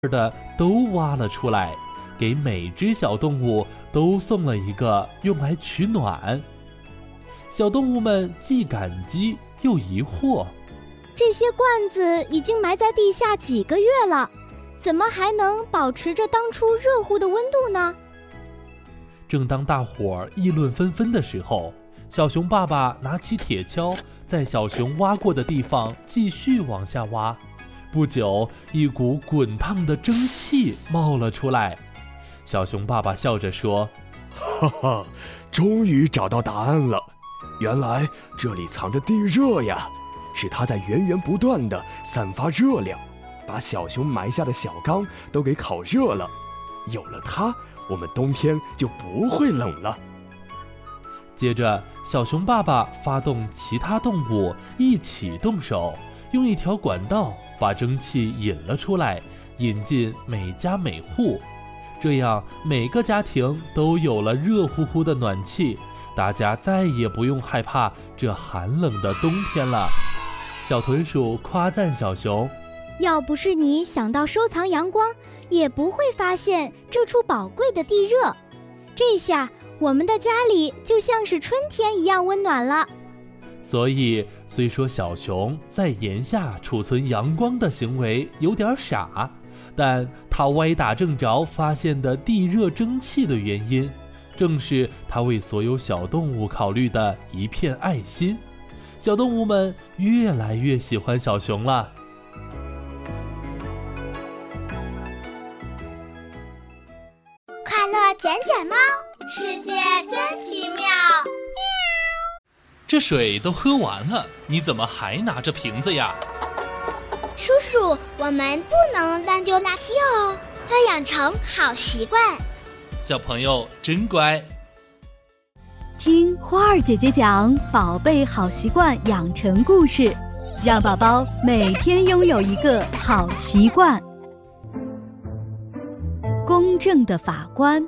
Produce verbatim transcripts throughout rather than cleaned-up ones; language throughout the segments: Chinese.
的都挖了出来，给每只小动物都送了一个用来取暖。小动物们既感激又疑惑， 这些罐子已经埋在地下几个月了，怎么还能保持着当初热乎的温度呢？ 正当大伙儿议论纷纷的时候，小熊爸爸拿起铁锹，在小熊挖过的地方继续往下挖。不久，一股滚烫的蒸汽冒了出来。小熊爸爸笑着说： 哈哈，终于找到答案了，原来这里藏着地热呀，是它在源源不断地散发热量，把小熊埋下的小缸都给烤热了。有了它，我们冬天就不会冷了。 接着，小熊爸爸发动其他动物一起动手，用一条管道把蒸汽引了出来，引进每家每户。这样每个家庭都有了热乎乎的暖气，大家再也不用害怕这寒冷的冬天了。小豚鼠夸赞小熊： 要不是你想到收藏阳光，也不会发现这处宝贵的地热。这下我们的家里就像是春天一样温暖了。 所以虽说小熊在炎夏储存阳光的行为有点傻，但他歪打正着发现的地热蒸汽的原因，正是他为所有小动物考虑的一片爱心。小动物们越来越喜欢小熊了。 快乐捡捡猫，世界真奇妙。 这水都喝完了，你怎么还拿着瓶子呀？ 叔叔，我们不能乱丢垃圾哦，要养成好习惯。 小朋友真乖。 听花儿姐姐讲宝贝好习惯养成故事，让宝宝每天拥有一个好习惯。公正的法官。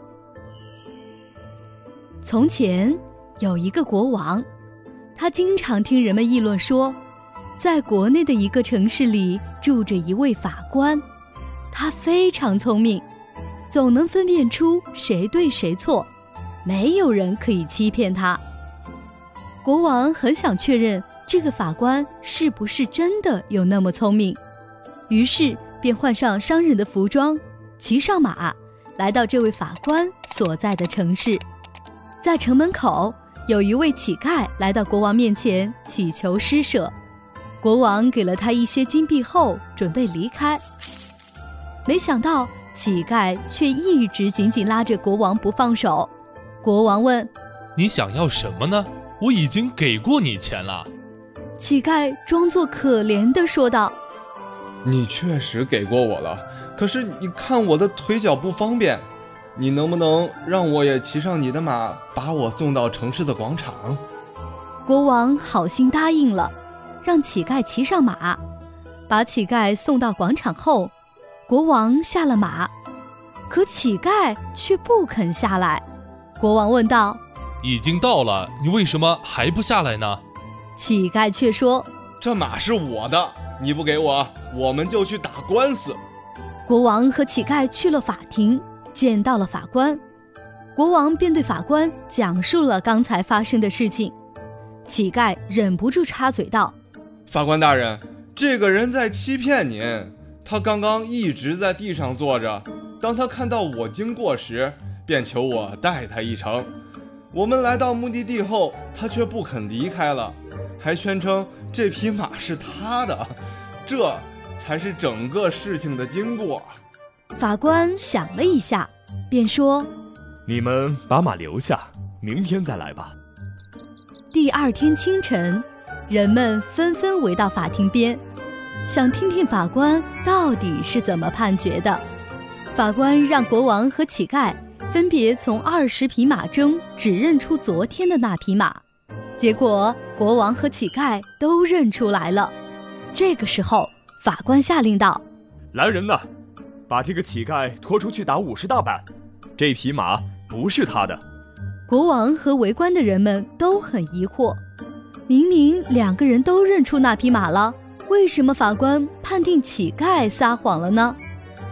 从前有一个国王，他经常听人们议论说，在国内的一个城市里住着一位法官，他非常聪明，总能分辨出谁对谁错，没有人可以欺骗他。国王很想确认这个法官是不是真的有那么聪明，于是便换上商人的服装，骑上马，来到这位法官所在的城市。在城门口，有一位乞丐来到国王面前祈求施舍，国王给了他一些金币后准备离开，没想到乞丐却一直紧紧拉着国王不放手。国王问： 你想要什么呢？我已经给过你钱了。 乞丐装作可怜地说道： 你确实给过我了，可是你看我的腿脚不方便，你能不能让我也骑上你的马，把我送到城市的广场？ 国王好心答应了，让乞丐骑上马，把乞丐送到广场后，国王下了马，可乞丐却不肯下来。国王问道： 已经到了，你为什么还不下来呢？ 乞丐却说： 这马是我的，你不给我，我们就去打官司。 国王和乞丐去了法庭，见到了法官，国王便对法官讲述了刚才发生的事情。乞丐忍不住插嘴道： 法官大人，这个人在欺骗您，他刚刚一直在地上坐着，当他看到我经过时，便求我带他一程。我们来到目的地后，他却不肯离开了，还宣称这匹马是他的，这才是整个事情的经过。 法官想了一下，便说： 你们把马留下，明天再来吧。 第二天清晨，人们纷纷围到法庭边，想听听法官到底是怎么判决的。法官让国王和乞丐分别从二十匹马中指认出昨天的那匹马，结果国王和乞丐都认出来了。这个时候，法官下令道： 来人呐，把这个乞丐拖出去打五十大板，这匹马不是他的。 国王和围观的人们都很疑惑，明明两个人都认出那匹马了，为什么法官判定乞丐撒谎了呢？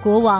国王